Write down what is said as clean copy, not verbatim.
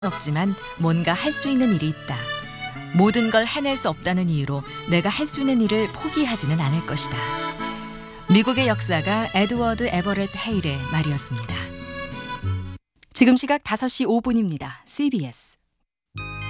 없지만 뭔가 할 수 있는 일이 있다. 모든 걸 해낼 수 없다는 이유로 내가 할 수 있는 일을 포기하지는 않을 것이다. 미국의 역사가 에드워드 에버렛 헤일의 말이었습니다. 지금 시각 5시 5분입니다. CBS